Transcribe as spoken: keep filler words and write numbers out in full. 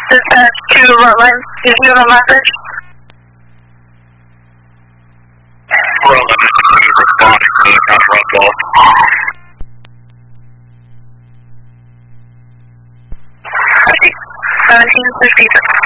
Dispatch to Rutland, did you have a message? Rutland is responding to the counter run call. Okay, seventeen fifty-three.